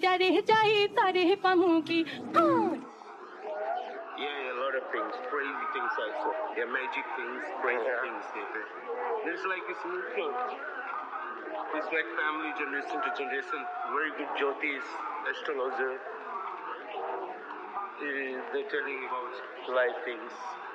रह जाए सारे पामों की Yeah, a lot of things, crazy things also. Yeah, magic things, crazy things. There's like a smooth flow. It's like family generation to generation. Very good Jyotis, astrologer. They're telling about life things.